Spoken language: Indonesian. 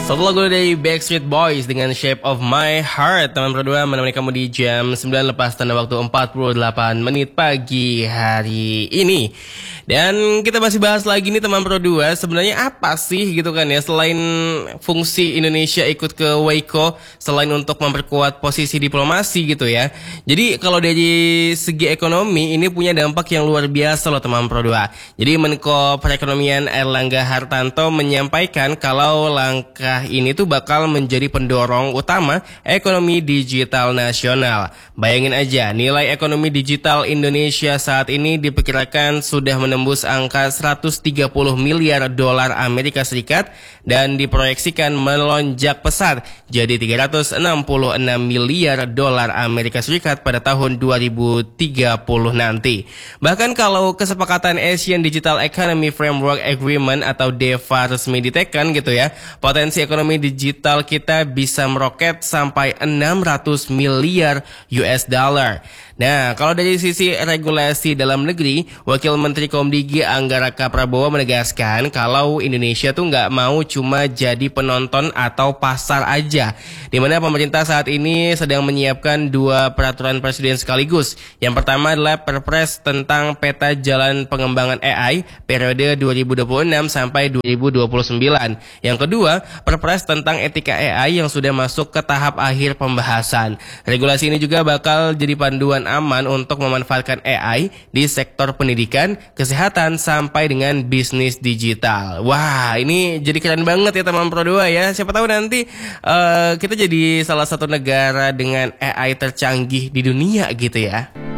Satu lagu dari Backstreet Boys dengan Shape of My Heart. Teman berdua menemani kamu di jam 9 lepas tanda waktu 48 menit pagi hari ini. Dan kita masih bahas lagi nih teman berdua, sebenarnya apa sih gitu kan ya, selain fungsi Indonesia ikut ke WICO, selain untuk memperkuat posisi diplomasi gitu ya. Jadi kalau dari segi ekonomi ini punya dampak yang luar biasa loh teman berdua. Jadi Menko Perekonomian Airlangga Hartarto menyampaikan kalau langkah ini tuh bakal menjadi pendorong utama ekonomi digital nasional. Bayangin aja, nilai ekonomi digital Indonesia saat ini diperkirakan sudah menembus angka 130 miliar dolar Amerika Serikat dan diproyeksikan melonjak pesat jadi 366 miliar dolar Amerika Serikat pada tahun 2030 nanti. Bahkan kalau kesepakatan Asian Digital Economy Framework Agreement atau DEFA resmi ditekan gitu ya, potensi ekonomi digital kita bisa meroket sampai 600 miliar US dollar. Nah, kalau dari sisi regulasi dalam negeri, Wakil Menteri Komdigi Anggaraka Prabowo menegaskan kalau Indonesia tuh nggak mau cuma jadi penonton atau pasar aja, di mana pemerintah saat ini sedang menyiapkan 2 peraturan presiden sekaligus. Yang pertama adalah Perpres tentang peta jalan pengembangan AI periode 2026 sampai 2029. Yang kedua, Perpres tentang etika AI yang sudah masuk ke tahap akhir pembahasan. Regulasi ini juga bakal jadi panduan aman untuk memanfaatkan AI di sektor pendidikan, kesehatan, sampai dengan bisnis digital. Wah, ini jadi keren banget ya teman Pro 2 ya. Siapa tahu nanti kita jadi salah satu negara dengan AI tercanggih di dunia gitu ya.